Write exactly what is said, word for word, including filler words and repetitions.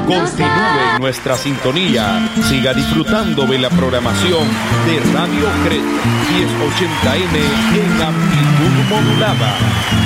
Continúe en nuestra sintonía. Siga disfrutando de la programación de Radio Cred mil ochenta M en amplitud modulada.